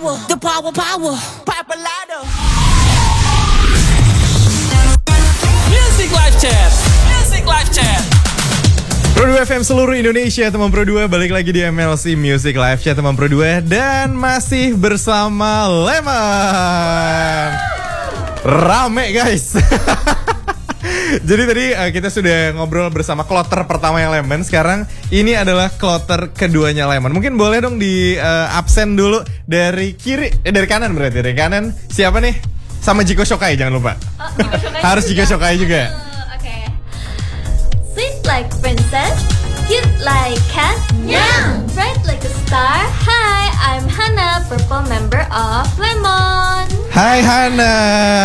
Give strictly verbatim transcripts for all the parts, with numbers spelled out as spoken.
power, the power, power, Papalado. Music Live Chat, Music Live Chat. Pro dua F M seluruh Indonesia, teman Pro dua balik lagi di M L C Music Live Chat teman Pro dua dan masih bersama Lemon. Rame guys. Jadi tadi uh, kita sudah ngobrol bersama kloter pertama yang Lemon. Sekarang ini adalah kloter keduanya Lemon. Mungkin boleh dong di uh, absen dulu dari kiri, eh, dari kanan berarti. Dari kanan siapa nih? Sama Jiko Shokai jangan lupa. Oh, Jiko Shokai Harus Jiko Shokai juga. Uh, Oke. Okay. Sweet like princess, cute like cat, meow. Bright like a star. Hi, I'm Hana, purple member of Lemon. Hai Hana.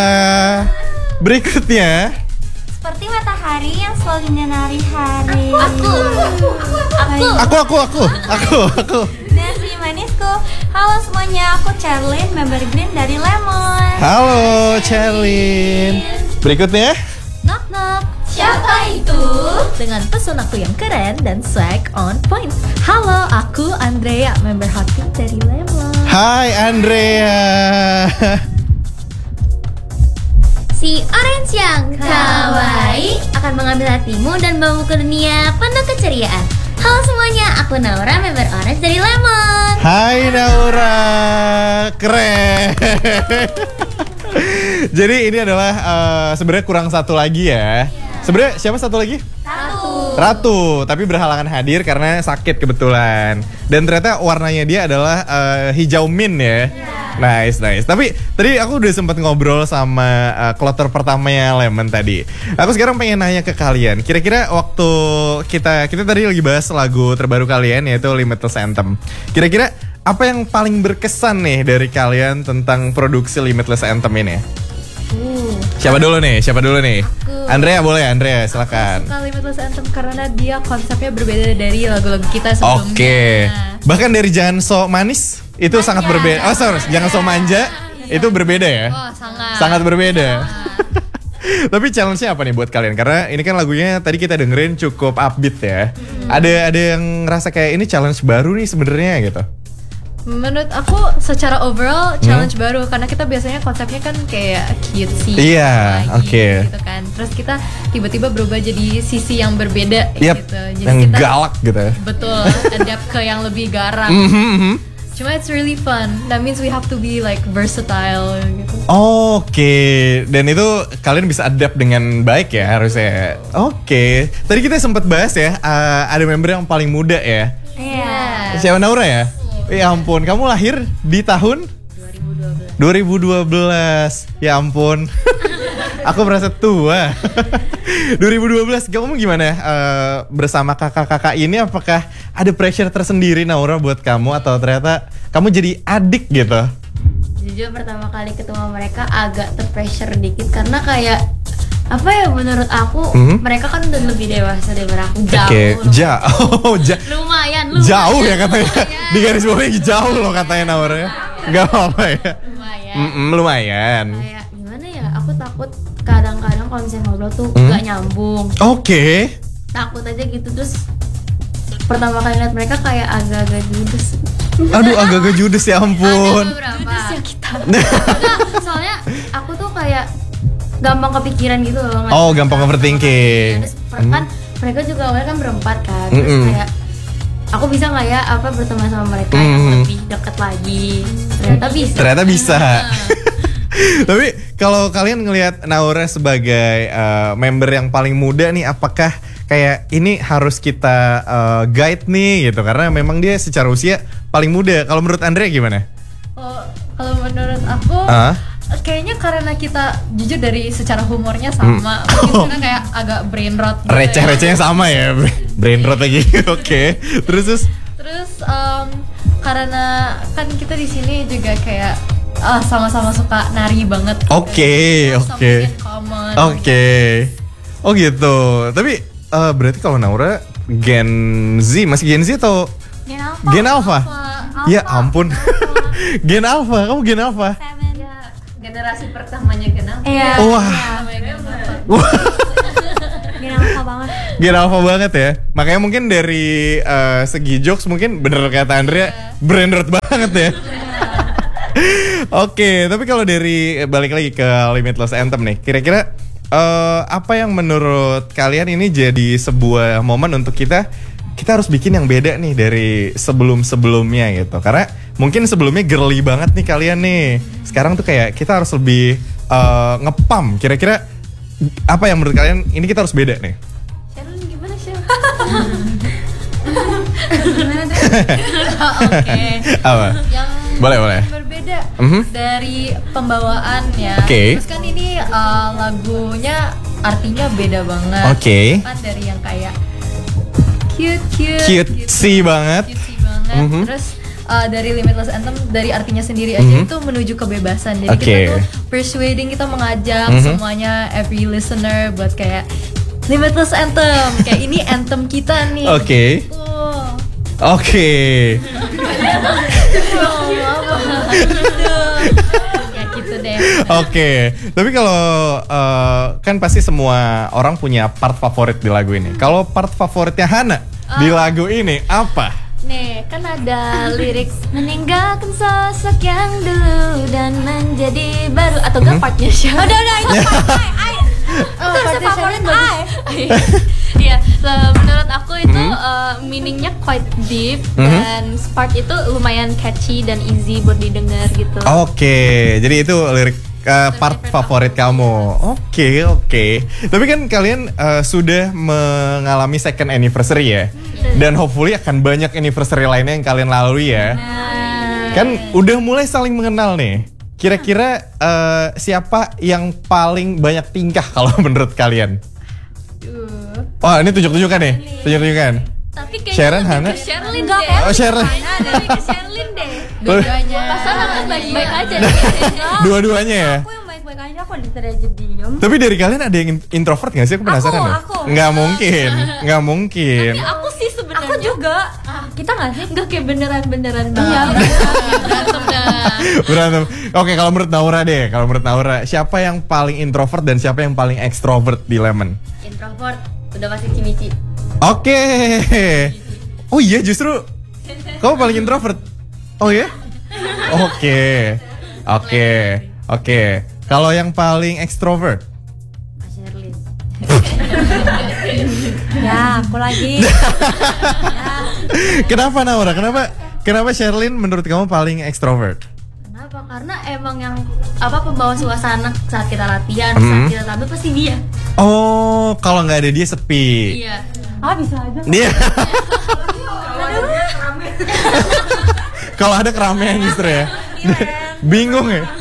Berikutnya Seperti matahari yang selalu menyinari hari. Aku, aku, aku, Aku aku aku Aku aku Nasi manisku. Halo semuanya, aku Charlene, member Green dari Lemon. Halo Charlene. Berikutnya Knock knock. Siapa itu? Dengan pesonaku yang keren dan swag on point. Halo, aku Andrea, member Hot Pink dari Lemon. Hai Andrea. Si orange yang kawaii akan mengambil hatimu dan membawamu ke dunia penuh keceriaan. Halo semuanya, aku Naura, member orange dari Lemon. Hai Naura. Keren. Jadi ini adalah uh, sebenarnya kurang satu lagi ya. Sebenarnya siapa satu lagi? Ratu. Ratu, tapi berhalangan hadir karena sakit kebetulan. Dan ternyata warnanya dia adalah uh, hijau mint ya. Nice, nice. Tapi tadi aku udah sempat ngobrol sama uh, kloter pertamanya Lemon tadi. Aku sekarang pengen nanya ke kalian. Kira-kira waktu kita kita tadi lagi bahas lagu terbaru kalian yaitu Limitless Anthem. Kira-kira apa yang paling berkesan nih dari kalian tentang produksi Limitless Anthem ini? Uh, Siapa dulu nih? Siapa dulu nih? Aku. Andrea boleh, Andrea silakan. Suka Limitless Anthem karena dia konsepnya berbeda dari lagu-lagu kita sebelumnya. Oke. Bahkan dari Jangan So Manis itu Manja. sangat berbeda. Oh, sorry, Jangan So Manja itu berbeda ya. Oh, sangat. Sangat berbeda. Tapi challenge-nya apa nih buat kalian? Karena ini kan lagunya tadi kita dengerin cukup upbeat ya. Hmm. Ada ada yang ngerasa kayak ini challenge baru nih sebenarnya gitu. Menurut aku secara overall challenge hmm? baru karena kita biasanya konsepnya kan kayak cutesy. Iya, lagi, oke. Gitu kan. Terus kita tiba-tiba berubah jadi sisi yang berbeda Yep, gitu. Jadi yang kita galak gitu ya. betul adapt ke yang lebih garang. Mhm. Cuma it's really fun. That means we have to be like versatile gitu. Oke, dan itu kalian bisa adapt dengan baik ya harusnya. Oke, tadi kita sempat bahas ya, uh, ada member yang paling muda ya. Iya. Siapa Naura ya? Ya ampun, kamu lahir di tahun dua ribu dua belas. Ya ampun. Aku merasa tua. dua ribu dua belas, kamu gimana uh, bersama kakak-kakak ini? Apakah ada pressure tersendiri Naura buat kamu atau ternyata kamu jadi adik gitu? Jujur pertama kali ketemu mereka agak terpressure dikit karena kayak apa ya menurut aku Hmm? mereka kan udah lebih dewasa daripada aku jauh. Oke, loh. jauh, ja- Lumayan, lumayan. jauh ya katanya. Di garis bawahnya jauh loh katanya Naura ya. Gak apa-apa ya. Lumayan. Mm-mm, lumayan. Kayak gimana ya? Aku takut kadang-kadang kalau misalnya ngobrol tuh Hmm? gak nyambung. Oke. Takut aja gitu terus pertama kali lihat mereka kayak agak-agak judes. Aduh, agak-agak judes ya ampun. Ada beberapa. Judes ya kita. Enggak, soalnya aku tuh kayak gampang kepikiran gitu loh. nggak- Oh, gampang overthinking. Terus per- kan mereka juga awalnya kan berempat kan. Terus Mm-mm. kayak aku bisa nggak ya apa berteman sama mereka yang Mm. lebih deket lagi. Ternyata bisa. Ternyata bisa. Tapi kalau kalian ngelihat Naura sebagai uh, member yang paling muda nih, apakah kayak ini harus kita uh, guide nih gitu? Karena memang dia secara usia paling muda. Kalau menurut Andrea gimana? Oh, kalau menurut aku Ah? kayaknya karena kita jujur dari secara humornya sama, mungkin kita kayak agak brain rot gitu ya. Receh-recehnya sama ya, brain rot lagi. Oke. Terus terus. Terus um, karena kan kita di sini juga kayak ah, sama-sama suka nari banget. Oke, Gitu. oke. Something in common. Oke. Oh gitu. Tapi uh, berarti kalau Naura Gen Z, masih Gen Z atau Gen Alpha. Gen Alpha? Alpha. Ya ampun. Gen Alpha, kamu Gen Alpha? Ya, generasi pertamanya kenal. Iya. Wah. Wah. Gen Alpha banget. Gen Alpha banget ya. Makanya mungkin dari uh, segi jokes mungkin bener kata Andrea, brain rot banget ya. Oke, tapi kalau dari balik lagi ke Limitless Anthem nih, kira-kira uh, apa yang menurut kalian ini jadi sebuah momen untuk kita kita harus bikin yang beda nih dari sebelum-sebelumnya gitu. Karena mungkin sebelumnya girly banget nih kalian nih. Sekarang tuh kayak kita harus lebih uh, ngepam. Kira-kira apa yang menurut kalian ini kita harus beda nih? Sheryl gimana Sheryl? Oke. Apa? Yang Boleh, boleh. berbeda Mhm. dari pembawaannya. Oke. Terus kan ini uh, lagunya artinya beda banget. Oke. Kan dari yang kayak cute cute, Cutesy banget. cutesy banget. Mhm. Terus uh, dari Limitless Anthem dari artinya sendiri aja Mhm. itu menuju kebebasan. Jadi Oke. kita tuh persuading, kita mengajak Mhm. semuanya, every listener buat kayak Limitless Anthem. Kayak ini anthem kita nih. Oke. Tuh. Oke. Ya gitu deh. Oke, tapi kalau uh, kan pasti semua orang punya part favorit di lagu ini. Kalau part favoritnya Hana di lagu ini apa? Nih, kan ada lirik meninggalkan sosok yang dulu dan menjadi baru atau enggak partnya Sheryl. Udah, udah itu part I. I. Oh, Itu partnya favorit Sheryl I. Iya, so, menurut aku itu uh, meaningnya quite deep dan part itu lumayan catchy dan easy buat didengar gitu. Oke, jadi itu lirik uh, part favorit kamu. Oke, oke. Tapi kan kalian uh, sudah mengalami second anniversary ya. Dan hopefully akan banyak anniversary lainnya yang kalian lalui ya. Nah, Kan udah mulai saling mengenal nih. Kira-kira uh, siapa yang paling banyak tingkah kalau menurut kalian? Oh, ini tunjuk-tunjukkan nih. Tunjuk-tunjukkan. tapi kayaknya Sharon, lebih Hana? ke Sherilyn deh. Oh, Sharon. Lebih ke Sherilyn deh. Dua-duanya. Pasaran aku baik-baik aja. Dua-duanya ya. Aku yang baik-baik aja kok diterima aja diem. Tapi dari kalian ada yang in- introvert gak sih? Aku penasaran Aku, deh. aku. Nggak mungkin, nggak mungkin. Tapi aku sih sebenarnya. Aku juga. Kita nggak sih? Enggak kayak beneran-beneran. Iya. Berantem dah. Berantem. Oke, kalau menurut Naura deh, kalau menurut Naura, siapa yang paling introvert dan siapa yang paling extrovert di Lemon? Introvert. Udah pasti Cimici. Oke. Oh iya, justru kamu paling introvert. Oh iya? Oke. Oke. Oke. Kalau yang paling extrovert? Sherilyn. Ya, aku lagi. Kenapa Naura? Kenapa kenapa Sherilyn menurut kamu paling extrovert? Kenapa? Karena emang yang apa pembawa suasana saat kita latihan, Mhm. saat kita tampil pasti dia. Oh, kalau nggak ada dia sepi. Iya. Ah, bisa aja. Dia. Kalau ada keramaian justru ya. Bingung ya.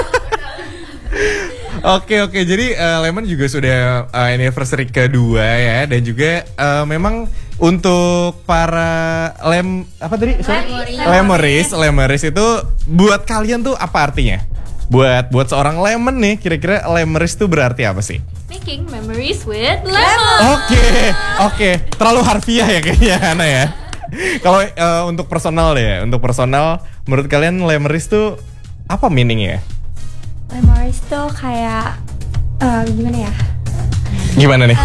Oke oke, jadi uh, Lemon juga sudah uh, anniversary kedua ya, dan juga uh, memang untuk para lem apa tadi? Sorry? Lemeris, lemeris itu buat kalian tuh apa artinya? Buat buat seorang Lemon nih, kira-kira lemeris tuh berarti apa sih? Making memories with Lemon. Oke, oke, terlalu harfiah ya kayaknya Hana ya. Kalau uh, untuk personal deh, untuk personal, menurut kalian lemeris tuh apa meaningnya? Memories tuh kayak eh, gimana ya? Gimana nih?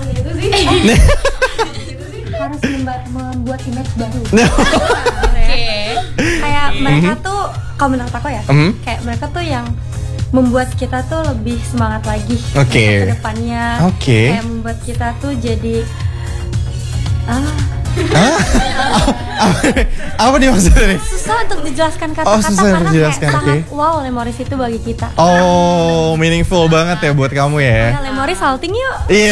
Harus memba- membuat image baru. Oke. Kayak mereka tuh, kalau menurut aku ya, Mhm. kayak mereka tuh yang membuat kita tuh lebih semangat lagi Oke. ke depannya. Oke. Kayak membuat kita tuh jadi ah Hah? apa, apa nih maksudnya nih? susah untuk dijelaskan Oh, kata-kata susah karena dijelaskan, kayak oke. sangat wow Lemoris itu bagi kita. Oh, meaningful banget ya buat kamu ya. Ya, Lemoris salting yuk. Iya.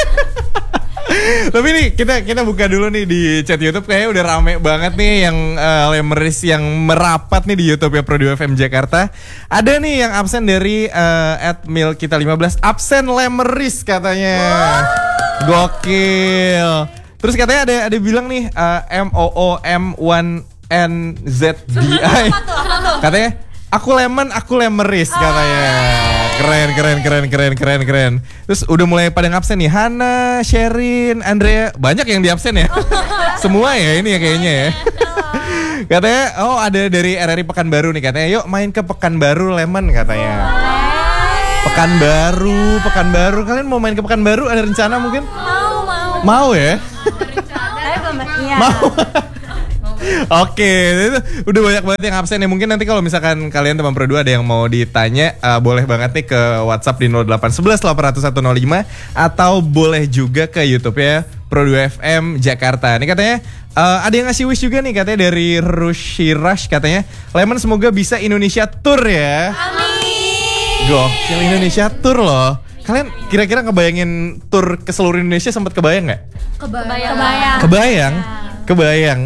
Tapi nih kita kita buka dulu nih di chat YouTube, kayaknya udah rame banget nih yang uh, lemeris yang merapat nih di YouTube ya Pro dua F M Jakarta. Ada nih yang absen dari uh, at mil kita lima belas, absen lemeris katanya. Gokil. Terus katanya ada ada bilang nih uh, M O O M satu N Z D I. Katanya aku lemon, aku lemeris katanya. Keren, keren, keren, keren, keren, keren. Terus udah mulai pada ngabsen nih, Hana, Sherin, Andrea, banyak yang di absen ya. Semua ya ini ya kayaknya ya. Katanya, oh ada dari R R I Pekanbaru nih katanya, yuk main ke Pekanbaru Lemon katanya. Pekanbaru, Pekanbaru, kalian mau main ke Pekanbaru? Ada rencana mungkin? Mau mau. Mau ya? Saya belum iya. Mau. Oke, itu udah banyak banget yang absen ya. Mungkin nanti kalau misalkan kalian teman Pro dua ada yang mau ditanya, uh, boleh banget nih ke WhatsApp di nol delapan satu satu delapan nol satu nol lima atau boleh juga ke YouTube ya Pro dua F M Jakarta. Ini katanya uh, ada yang ngasih wish juga nih katanya dari Rushi Rush katanya, Lemon semoga bisa Indonesia Tour ya. Amin. Gokil, Indonesia Tour loh. Kalian kira-kira ngebayangin tour ke seluruh Indonesia sempat kebayang nggak? Kebayang. Kebayang. Kebayang, kebayang.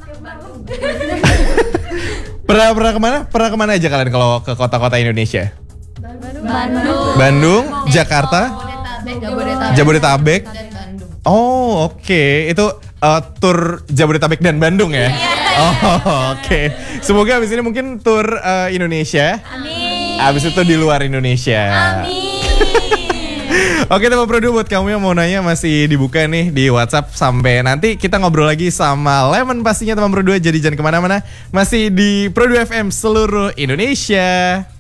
pernah pernah kemana? Pernah kemana aja kalian kalau ke kota-kota Indonesia? Bandung. Bandung, Jakarta, Jabodetabek. Jabodetabek. Dan Bandung. Oh oke, itu uh, tour Jabodetabek dan Bandung ya? Oh oke. Semoga abis ini mungkin tour uh, Indonesia. Amin. Abis itu di luar Indonesia. Amin. Oke teman Pro dua, buat kamu yang mau nanya masih dibuka nih di WhatsApp. Sampai nanti kita ngobrol lagi sama Lemon pastinya teman Pro dua. Jadi jangan kemana-mana, masih di Pro dua F M seluruh Indonesia.